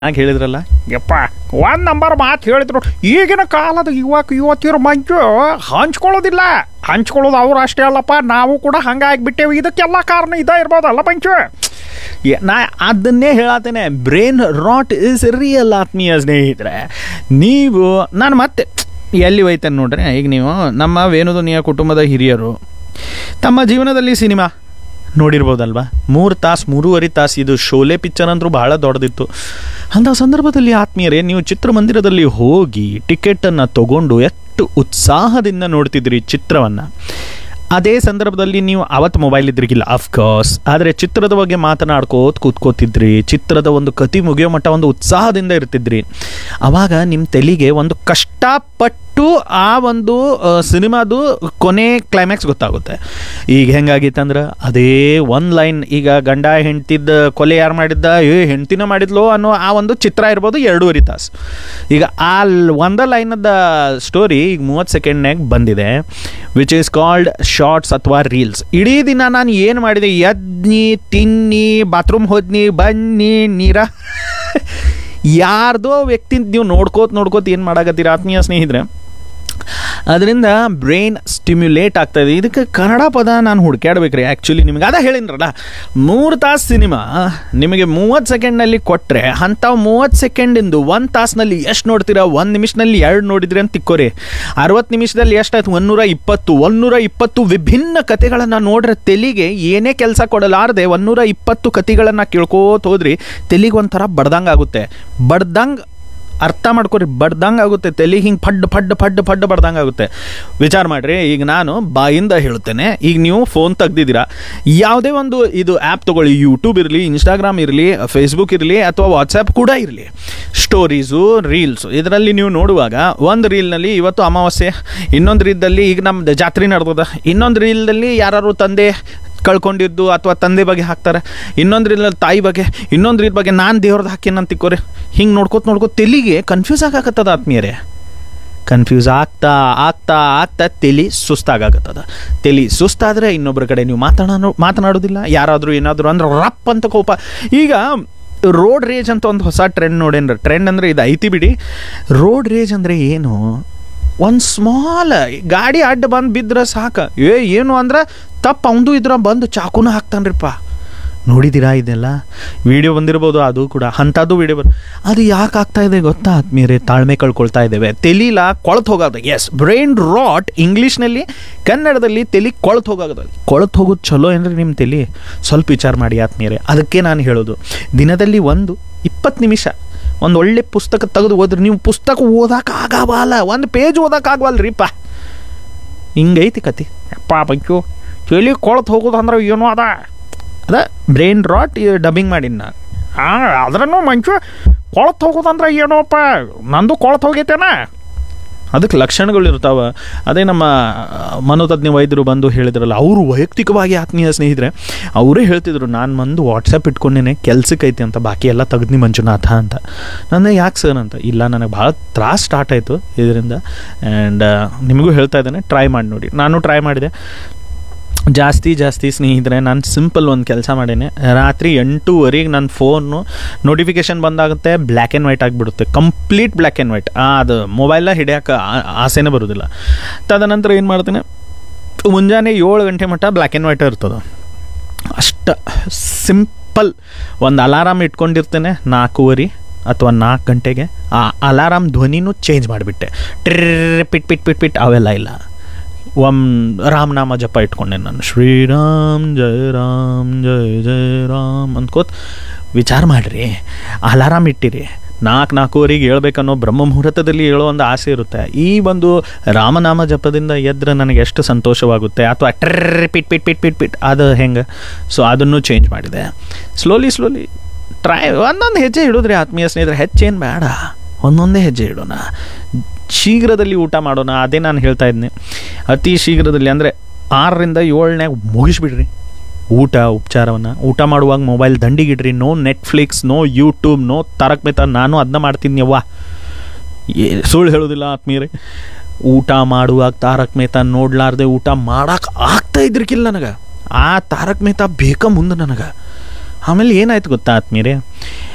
ಹಾಗೆ ಹೇಳಿದ್ರಲ್ಲ. ಯಪ್ಪ ಒಂದು ನಂಬರ್ ಮಾತು ಹೇಳಿದ್ರು. ಈಗಿನ ಕಾಲದ ಯುವತಿಯರು ಮಂಜು ಹಂಚ್ಕೊಳ್ಳೋದು ಅವ್ರು ಅಷ್ಟೇ ಅಲ್ಲಪ್ಪ, ನಾವು ಕೂಡ ಹಂಗಾಗಿಬಿಟ್ಟೇವೆ. ಇದಕ್ಕೆಲ್ಲ ಕಾರಣ ಇದೇ ಇರ್ಬೋದಲ್ಲ ಮಂಜು? ನಾ ಅದನ್ನೇ ಹೇಳತ್ತೇನೆ, ಬ್ರೈನ್ ರಾಟ್ ಇಸ್ ರಿಯಲ್ ಆತ್ಮೀಯ ಸ್ನೇಹಿತರೆ. ನೀವು ನಾನು ಮತ್ತೆ ಎಲ್ಲಿ ಹೋಯ್ತೇನೆ ನೋಡ್ರಿ. ಈಗ ನೀವು ನಮ್ಮ ವೇಣುಧ್ವನಿಯ ಕುಟುಂಬದ ಹಿರಿಯರು ತಮ್ಮ ಜೀವನದಲ್ಲಿ ಸಿನಿಮಾ ನೋಡಿರ್ಬೋದಲ್ವಾ? 3 ತಾಸು 3.5 ತಾಸು ಇದು ಶೋಲೆ ಪಿಕ್ಚರ್ ಅಂದರೂ ಬಹಳ ದೊಡ್ಡದಿತ್ತು. ಅಂಥ ಸಂದರ್ಭದಲ್ಲಿ ಆತ್ಮೀಯರೇ, ನೀವು ಚಿತ್ರಮಂದಿರದಲ್ಲಿ ಹೋಗಿ ಟಿಕೆಟನ್ನು ತಗೊಂಡು ಎಷ್ಟು ಉತ್ಸಾಹದಿಂದ ನೋಡ್ತಿದ್ರಿ ಚಿತ್ರವನ್ನು. ಅದೇ ಸಂದರ್ಭದಲ್ಲಿ ನೀವು ಅವತ್ತು ಮೊಬೈಲ್ ಇದ್ರಿಗಿಲ್ಲ ಅಫ್ಕೋರ್ಸ್, ಆದರೆ ಚಿತ್ರದ ಬಗ್ಗೆ ಕೂತ್ಕೋತಿದ್ರಿ. ಚಿತ್ರದ ಒಂದು ಕತಿ ಮುಗಿಯೋ ಮಟ್ಟ ಒಂದು ಉತ್ಸಾಹದಿಂದ ಇರ್ತಿದ್ರಿ. ಆವಾಗ ನಿಮ್ಮ ತಲೆಗೆ ಒಂದು ಕಷ್ಟಪಟ್ಟು ಆ ಒಂದು ಸಿನಿಮಾದು ಕೊನೆ ಕ್ಲೈಮ್ಯಾಕ್ಸ್ ಗೊತ್ತಾಗುತ್ತೆ. ಈಗ ಹೆಂಗಾಗಿತ್ತಂದ್ರೆ ಅದೇ ಒಂದು ಲೈನ್, ಈಗ ಗಂಡ ಹೆಂಡ್ತಿದ್ದ ಕೊಲೆ ಯಾರು ಮಾಡಿದ್ದ, ಹೆಂಡ್ತಿನ ಮಾಡಿದ್ಲೋ ಅನ್ನೋ ಆ ಒಂದು ಚಿತ್ರ ಇರ್ಬೋದು 2.5 ತಾಸು. ಈಗ ಆ ಒಂದ ಲೈನದ ಸ್ಟೋರಿ ಈಗ 30 ಸೆಕೆಂಡ್ನಾಗ ಬಂದಿದೆ, ವಿಚ್ ಈಸ್ ಕಾಲ್ಡ್ ಶಾರ್ಟ್ಸ್ ಅಥವಾ ರೀಲ್ಸ್. ಇಡೀ ದಿನ ನಾನು ಏನು ಮಾಡಿದೆ, ಎದ್ನಿ ತಿನ್ನಿ ಬಾತ್ರೂಮ್ ಹೋದ್ನಿ ಬನ್ನಿ ನೀರ ಯಾರ್ದೋ ವ್ಯಕ್ತಿ ನೀವು ನೋಡ್ಕೋತ ಏನು ಮಾಡಾಕತ್ತೀರ ಆತ್ಮೀಯ ಸ್ನೇಹಿತರೆ. ಅದರಿಂದ ಬ್ರೈನ್ ಸ್ಟಿಮ್ಯುಲೇಟ್ ಆಗ್ತಾಯಿದೆ. ಇದಕ್ಕೆ ಕನ್ನಡ ಪದ ನಾನು ಹುಡುಕ್ಯಾಡ್ಬೇಕ್ರಿ. ಆ್ಯಕ್ಚುಲಿ ನಿಮಗೆ ಅದ ಹೇಳಿದ್ರಲ್ಲ, 3 ತಾಸು ಸಿನಿಮಾ ನಿಮಗೆ 30 ಸೆಕೆಂಡ್ನಲ್ಲಿ ಕೊಟ್ಟರೆ, ಅಂಥವು 30 ಸೆಕೆಂಡಿಂದು 1 ತಾಸಿನಲ್ಲಿ ಎಷ್ಟು ನೋಡ್ತೀರಾ? 1 ನಿಮಿಷದಲ್ಲಿ 2 ನೋಡಿದ್ರಿ ಅಂತ ತಿಕ್ಕೋರಿ. 60 ನಿಮಿಷದಲ್ಲಿ ಎಷ್ಟಾಯ್ತು? 120 ವಿಭಿನ್ನ ಕಥೆಗಳನ್ನು ನೋಡ್ರೆ ತೆಲಿಗೆ ಏನೇ ಕೆಲಸ ಕೊಡಲಾರದೆ 120 ಕಥೆಗಳನ್ನು ಕೇಳ್ಕೋತ ಹೋದ್ರಿ, ತೆಲಿಗೆ ಒಂಥರ ಬಡ್ದಂಗೆ ಆಗುತ್ತೆ. ಅರ್ಥ ಮಾಡ್ಕೊರಿ, ಬಡ್ದಂಗೆ ಆಗುತ್ತೆ ತೆಲಿಗೆ, ಹಿಂಗೆ ಫಡ್ ಬಡ್ದಂಗೆ ಆಗುತ್ತೆ. ವಿಚಾರ ಮಾಡಿರಿ. ಈಗ ನಾನು ಬಾಯಿಂದ ಹೇಳುತ್ತೇನೆ, ಈಗ ನೀವು ಫೋನ್ ತೆಗ್ದಿದ್ದೀರಾ, ಯಾವುದೇ ಒಂದು ಇದು ಆ್ಯಪ್ ತೊಗೊಳ್ಳಿ, ಯೂಟ್ಯೂಬ್ ಇರಲಿ, ಇನ್ಸ್ಟಾಗ್ರಾಮ್ ಇರಲಿ, ಫೇಸ್ಬುಕ್ ಇರಲಿ, ಅಥವಾ ವಾಟ್ಸಪ್ ಕೂಡ ಇರಲಿ, ಸ್ಟೋರೀಸು ರೀಲ್ಸು ಇದರಲ್ಲಿ ನೀವು ನೋಡುವಾಗ ಒಂದು ರೀಲ್ನಲ್ಲಿ ಇವತ್ತು ಅಮಾವಾಸ್ಯೆ, ಇನ್ನೊಂದು ರೀಲ್ದಲ್ಲಿ ಈಗ ನಮ್ಮದು ಜಾತ್ರೆ ನಡೆದದ, ಇನ್ನೊಂದು ರೀಲ್ದಲ್ಲಿ ಯಾರು ತಂದೆ ಕಳ್ಕೊಂಡಿದ್ದು ಅಥವಾ ತಂದೆ ಬಗ್ಗೆ ಹಾಕ್ತಾರೆ, ಇನ್ನೊಂದು ರೀಲ್ ತಾಯಿ ಬಗ್ಗೆ, ಇನ್ನೊಂದು ರೀಲ್ ಬಗ್ಗೆ ನಾನು ದೇವ್ರದ್ದು ಹಾಕೇನಂತ ತಿಕ್ಕೋರಿ. ಹಿಂಗೆ ನೋಡ್ಕೋತ ತೆಲಿಗೆ ಕನ್ಫ್ಯೂಸ್ ಆಗಾಕತ್ತದ ಆತ್ಮೀಯರೇ. ಕನ್ಫ್ಯೂಸ್ ಆಗ್ತಾ ತಲೆ ಸುಸ್ತಾಗತ್ತದ. ತಲೆ ಸುಸ್ತಾದರೆ ಇನ್ನೊಬ್ಬರ ಕಡೆ ನೀವು ಮಾತನಾಡೋದಿಲ್ಲ. ಯಾರಾದರೂ ಏನಾದರೂ ಅಂದ್ರೆ ರಪ್ ಅಂತ ಕೋಪ. ಈಗ ರೋಡ್ ರೇಜ್ ಅಂತ ಒಂದು ಹೊಸ ಟ್ರೆಂಡ್ ನೋಡೇನ್ರಿ. ಟ್ರೆಂಡ್ ಅಂದರೆ ಇದು ಐತಿ ಬಿಡಿ. ರೋಡ್ ರೇಜ್ ಅಂದರೆ ಏನು? ಒಂದು ಸ್ಮಾಲ್ ಗಾಡಿ ಅಡ್ಡ ಬಂದು ಬಿದ್ದರೆ ಸಾಕು, ಏನು ಅಂದ್ರೆ ತಪ್ಪು ಅವಂದು ಇದ್ರ ಬಂದು ಚಾಕುನ ಹಾಕ್ತಾನ್ರಿಪ್ಪ. ನೋಡಿದ್ದೀರಾ ಇದೆಲ್ಲ? ವಿಡಿಯೋ ಬಂದಿರ್ಬೋದು, ಅದು ಕೂಡ ಅಂಥದ್ದು ವಿಡಿಯೋ ಅದು ಯಾಕೆ ಆಗ್ತಾ ಇದೆ ಗೊತ್ತಾ ಆತ್ಮೀಯರೇ? ತಾಳ್ಮೆ ಕಳ್ಕೊಳ್ತಾ ಇದ್ದೇವೆ, ತೆಲೀಲ ಕೊಳ್ತು ಹೋಗೋದು. ಎಸ್, ಬ್ರೈನ್ ರಾಟ್ ಇಂಗ್ಲೀಷ್ನಲ್ಲಿ, ಕನ್ನಡದಲ್ಲಿ ತೆಲಿ ಕೊಳ್ತು ಹೋಗೋದು ಚಲೋ ಏನ್ರಿ ನಿಮ್ಮ ತೆಲಿ? ಸ್ವಲ್ಪ ವಿಚಾರ ಮಾಡಿ ಆತ್ಮೀಯರೇ. ಅದಕ್ಕೆ ನಾನು ಹೇಳೋದು, ದಿನದಲ್ಲಿ 20 ನಿಮಿಷ ಒಂದು ಒಳ್ಳೆ ಪುಸ್ತಕ ತೆಗೆದು ಓದ್ರಿ. ನೀವು ಪುಸ್ತಕ ಓದೋಕ್ಕಾಗವಲ್ಲ, ಒಂದು ಪೇಜ್ ಓದೋಕ್ಕಾಗವಲ್ರಿಪ್ಪ. ಹಿಂಗೈತಿ ಕತೆ. ಅಪ್ಪ ಬೈಕು ತಲೆ ಕೊಳ್ತು ಹೋಗೋದು ಅಂದ್ರೆ ಏನೋ ಅದ ಬ್ರೈನ್ ರಾಟ್ ಡಬ್ಬಿಂಗ್ ಮಾಡೀನಿ ನಾನು. ಅದ್ರೂ ಮಂಚು ಕೊಳ್ತು ಹೋಗೋದಂದ್ರೆ ಏನೋಪ್ಪ, ನಂದು ಕೊಳ್ತು ಹೋಗೈತೇನ? ಅದಕ್ಕೆ ಲಕ್ಷಣಗಳು ಇರ್ತಾವೆ. ಅದೇ ನಮ್ಮ ಮನೋತಜ್ಞ ವೈದ್ಯರು ಬಂದು ಹೇಳಿದ್ರಲ್ಲ, ಅವರು ವೈಯಕ್ತಿಕವಾಗಿ ಆತ್ಮೀಯ ಸ್ನೇಹಿತರೆ ಅವರೇ ಹೇಳ್ತಿದ್ರು, ನಾನು ಬಂದು ವಾಟ್ಸಪ್ ಇಟ್ಕೊಂಡೇನೆ ಕೆಲ್ಸಕ್ಕೈತಿ ಅಂತ, ಬಾಕಿ ಎಲ್ಲ ತೆಗ್ದು ಮಂಜುನಾಥ ಅಂತ. ನನ್ನ ಯಾಕೆ ಸರ್ ಅಂತ, ಇಲ್ಲ ನನಗೆ ಭಾಳ ತ್ರಾಸ ಸ್ಟಾರ್ಟ್ ಆಯಿತು ಇದರಿಂದ, ಆ್ಯಂಡ್ ನಿಮಗೂ ಹೇಳ್ತಾ ಇದ್ದೇನೆ, ಟ್ರೈ ಮಾಡಿ ನೋಡಿ. ನಾನು ಟ್ರೈ ಮಾಡಿದೆ. ಜಾಸ್ತಿ ಸ್ನೇಹಿತರೆ, ನಾನು ಸಿಂಪಲ್ ಒಂದು ಕೆಲಸ ಮಾಡೇನೆ. ರಾತ್ರಿ 8:30 ನನ್ನ phone notification ಬಂದಾಗುತ್ತೆ, black and white ಆಗಿಬಿಡುತ್ತೆ, ಕಂಪ್ಲೀಟ್ ಬ್ಲ್ಯಾಕ್ ಆ್ಯಂಡ್ ವೈಟ್. ಅದು ಮೊಬೈಲ್ನ ಹಿಡಿಯೋಕೆ ಆಸೆನೇ ಬರೋದಿಲ್ಲ. ತದನಂತರ ಏನು ಮಾಡ್ತೇನೆ, ಮುಂಜಾನೆ 7 ಗಂಟೆ ಮಟ್ಟ ಬ್ಲ್ಯಾಕ್ ಆ್ಯಂಡ್ ವೈಟ್ ಇರ್ತದೆ. ಅಷ್ಟು ಸಿಂಪಲ್ ಒಂದು ಅಲಾರಾಮ್ ಇಟ್ಕೊಂಡಿರ್ತೇನೆ 4:30 ಅಥವಾ 4 ಗಂಟೆಗೆ. ಆ ಅಲಾರಾಮ್ ಧ್ವನಿನೂ ಚೇಂಜ್ ಮಾಡಿಬಿಟ್ಟೆ. ಪಿಟ್ ಅವೆಲ್ಲ ಇಲ್ಲ. ರಾಮನಾಮ ಜಪ ಇಟ್ಕೊಂಡೆ ನಾನು, ಶ್ರೀರಾಮ್ ಜಯ ರಾಮ್ ಜಯ ಜಯ ರಾಮ್ ಅಂದ್ಕೋತ ವಿಚಾರ ಮಾಡಿರಿ. ಅಲಾರಾಮ್ ಇಟ್ಟಿರಿ. 4:04 ಹೇಳ್ಬೇಕನ್ನೋ ಬ್ರಹ್ಮ ಮುಹೂರ್ತದಲ್ಲಿ ಹೇಳೋ ಒಂದು ಆಸೆ ಇರುತ್ತೆ. ಈ ಒಂದು ರಾಮನಾಮ ಜಪದಿಂದ ಎದ್ರೆ ನನಗೆ ಎಷ್ಟು ಸಂತೋಷವಾಗುತ್ತೆ. ಅಥವಾ ಪಿಟ್ ಅದು ಹೆಂಗೆ. ಸೊ ಅದನ್ನು ಚೇಂಜ್ ಮಾಡಿದೆ. ಸ್ಲೋಲಿ ಟ್ರೈ ಒಂದೊಂದು ಹೆಜ್ಜೆ ಇಡೋದ್ರಿ ಆತ್ಮೀಯ ಸ್ನೇಹಿತರೆ. ಹೆಚ್ಚೇನು ಬೇಡ, ಒಂದೊಂದೇ ಹೆಜ್ಜೆ ಇಡೋಣ. ಶೀಘ್ರದಲ್ಲಿ ಊಟ ಮಾಡೋಣ. ಅದೇ ನಾನು ಹೇಳ್ತಾ ಇದ್ದೀನಿ, ಅತಿ ಶೀಘ್ರದಲ್ಲಿ ಅಂದರೆ 6ರಿಂದ 7 ಮುಗಿಸ್ಬಿಡ್ರಿ ಉಪಚಾರವನ್ನು. ಊಟ ಮಾಡುವಾಗ mobile ದಂಡಿಗಿಡ್ರಿ. No Netflix, no YouTube, no Tarak Mehta. ನಾನು ಅದನ್ನ ಮಾಡ್ತೀನಿ ಅವ್ವ, ಸುಳ್ಳು ಹೇಳೋದಿಲ್ಲ ಆತ್ಮೀಯರೇ. ಊಟ ಮಾಡುವಾಗ ತಾರಕ್ ಮೆಹ್ತಾ ನೋಡ್ಲಾರ್ದೆ ಊಟ ಮಾಡೋಕೆ ಆಗ್ತಾ ಇದ್ರಿಕಿಲ್ಲ ನನಗೆ. ಆ ತಾರಕ್ ಮೆಹ್ತಾ ಬೇಕಾ ಮುಂದೆ ನನಗೆ. ಆಮೇಲೆ ಏನಾಯ್ತು ಗೊತ್ತಾ ಆತ್ಮೀಯರೇ,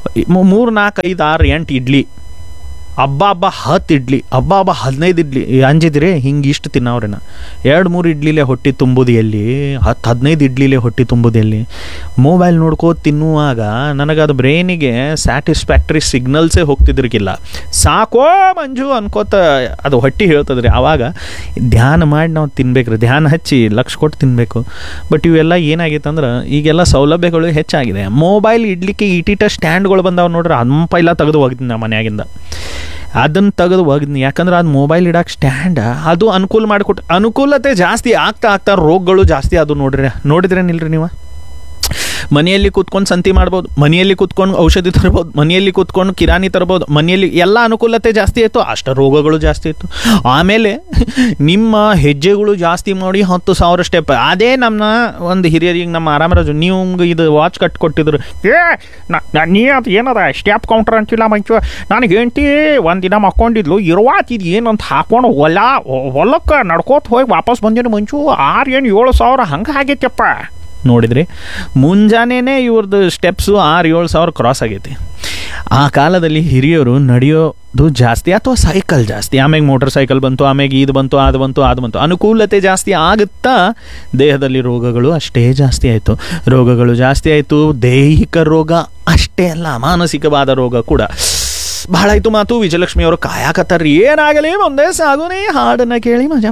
3 4 5 6 8 ಇಡ್ಲಿ, ಹಬ್ಬ 10 ಇಡ್ಲಿ, ಹಬ್ಬ 15 ಇಡ್ಲಿ ಅಂಜಿದ್ರಿ. ಹಿಂಗೆ ಇಷ್ಟು ತಿನ್ನವ್ರೇನ 2-3 ಇಡ್ಲಿಲೆ ಹೊಟ್ಟೆ ತುಂಬುದು ಎಲ್ಲಿ, 10-15 ಇಡ್ಲಿಲೆ ಹೊಟ್ಟೆ ತುಂಬುದು ಎಲ್ಲಿ? ಮೊಬೈಲ್ ನೋಡ್ಕೋತ ತಿನ್ನುವಾಗ ನನಗದು ಬ್ರೈನಿಗೆ ಸ್ಯಾಟಿಸ್ಫ್ಯಾಕ್ಟ್ರಿ ಸಿಗ್ನಲ್ಸೇ ಹೋಗ್ತಿದ್ರಿಗಿಲ್ಲ. ಸಾಕೋ ಮಂಜು ಅನ್ಕೋತ ಅದು ಹೊಟ್ಟೆ ಹೇಳ್ತದ್ರಿ. ಆವಾಗ ಧ್ಯಾನ ಮಾಡಿ ನಾವು ತಿನ್ಬೇಕ್ರಿ, ಧ್ಯಾನ ಹಚ್ಚಿ ಲಕ್ಷ ಕೊಟ್ಟು ತಿನ್ನಬೇಕು. ಬಟ್ ಇವೆಲ್ಲ ಏನಾಗೈತೆ ಅಂದ್ರೆ ಈಗೆಲ್ಲ ಸೌಲಭ್ಯಗಳು ಹೆಚ್ಚಾಗಿದೆ. ಮೊಬೈಲ್ ಇಡ್ಲಿಕ್ಕೆ ಈಟೀಟ ಸ್ಟ್ಯಾಂಡ್ಗಳು ಬಂದಾವ ನೋಡ್ರಿ, ಅದನ್ನ ಪೈಲ ತೆಗೆದು ಹೋಗಿದ್ದೀನಿ ನಾ ಮನ್ಯಾಗಿಂದ. ಅದನ್ನು ತೆಗೆದು ಒಗ್ದಿನಿ. ಯಾಕಂದ್ರೆ ಅದು ಮೊಬೈಲ್ ಇಡಕ್ಕೆ ಸ್ಟ್ಯಾಂಡ ಅದು ಅನುಕೂಲ ಮಾಡಿಕೊಟ್ಟು, ಅನುಕೂಲತೆ ಜಾಸ್ತಿ ಆಗ್ತಾ ರೋಗಗಳು ಜಾಸ್ತಿ ಅದು ನೋಡಿದ್ರೇನಿಲ್ರಿ ನೀವು. ಮನೆಯಲ್ಲಿ ಕೂತ್ಕೊಂಡು ಸಂತಿ ಮಾಡ್ಬೋದು, ಮನೆಯಲ್ಲಿ ಕೂತ್ಕೊಂಡು ಔಷಧಿ ತರ್ಬೋದು, ಮನೆಯಲ್ಲಿ ಕೂತ್ಕೊಂಡು ಕಿರಾಣಿ ತರ್ಬೋದು, ಮನೆಯಲ್ಲಿ ಎಲ್ಲ ಅನುಕೂಲತೆ ಜಾಸ್ತಿ ಆಯಿತು, ಅಷ್ಟು ರೋಗಗಳು ಜಾಸ್ತಿ ಇತ್ತು. ಆಮೇಲೆ ನಿಮ್ಮ ಹೆಜ್ಜೆಗಳು ಜಾಸ್ತಿ ಮಾಡಿ 10,000 ಸ್ಟೆಪ್. ಅದೇ ನಮ್ಮ ಒಂದು ಹಿರಿಯರಿಗೆ ನಮ್ಮ ಆರಾಮರಾಜು, ನೀವು ಇದು ವಾಚ್ ಕೊಟ್ಟಿದ್ರು, ನೀ ಅದು ಏನದ ಸ್ಟ್ಯಾಪ್ ಕೌಂಟರ್ ಅಂತಿಲ್ಲ ಮಂಚು. ನನಗೆ ಹೆಂಡ್ತಿ ಒಂದಿನ ಮಕ್ಕೊಂಡಿದ್ಲು, ಇರುವಾತಿದ್ ಏನಂತ ಹಾಕೊಂಡು ಹೊಲಕ್ಕೆ ನಡ್ಕೋತ ಹೋಗಿ ವಾಪಸ್ ಬಂದೇನು ಮಂಚು. 6,000-7,000 ಹಂಗೆ ಆಗೈತಪ್ಪ. ನೋಡಿದ್ರಿ, ಮುಂಜಾನೆನೇ ಇವ್ರದ್ದು ಸ್ಟೆಪ್ಸು 6,000-7,000 ಕ್ರಾಸ್ ಆಗೈತಿ. ಆ ಕಾಲದಲ್ಲಿ ಹಿರಿಯರು ನಡೆಯೋದು ಜಾಸ್ತಿ ಅಥವಾ ಸೈಕಲ್ ಜಾಸ್ತಿ, ಆಮೇಲೆ ಮೋಟರ್ ಸೈಕಲ್ ಬಂತು, ಆಮೇಲೆ ಇದು ಬಂತು, ಅದು ಬಂತು. ಅನುಕೂಲತೆ ಜಾಸ್ತಿ ಆಗುತ್ತಾ ದೇಹದಲ್ಲಿ ರೋಗಗಳು ಅಷ್ಟೇ ಜಾಸ್ತಿ ಆಯಿತು. ರೋಗಗಳು ಜಾಸ್ತಿ ಆಯಿತು, ದೈಹಿಕ ರೋಗ ಅಷ್ಟೇ ಅಲ್ಲ, ಮಾನಸಿಕವಾದ ರೋಗ ಕೂಡ ಬಹಳ ಆಯಿತು. ಮಾತು ವಿಜಯಲಕ್ಷ್ಮಿ ಅವರು ಕಾಯಕತ್ತಾರ್ರಿ, ಏನಾಗಲಿ ಮುಂದೆ ಸಾಗುನೇ, ಹಾಡನ್ನು ಕೇಳಿ ಮಜಾ